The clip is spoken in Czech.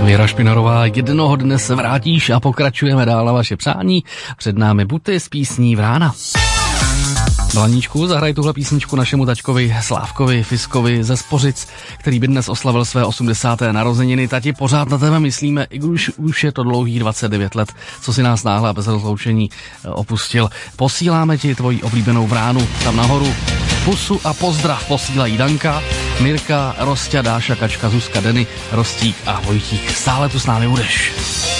Věra Špinarová, jednoho dne se vrátíš a pokračujeme dál na vaše přání. Před námi Buty s písní Vrána. Blaníčku, zahraj tuhle písničku našemu tačkovi Slávkovi Fiskovi ze Spořic, který by dnes oslavil své 80. narozeniny. Tati, pořád na tebe myslíme, i když už je to dlouhých 29 let, co si nás náhle bez rozloučení opustil. Posíláme ti tvoji oblíbenou Vránu tam nahoru. Pusu a pozdrav posílají Danka, Mirka, Rosťa, Dáša, Kačka, Zuzka, Denny, Rostík a Vojtík. Stále tu s námi budeš.